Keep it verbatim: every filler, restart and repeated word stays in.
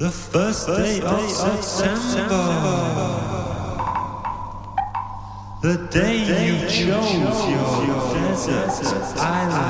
The first day of September, the day you chose your desert island.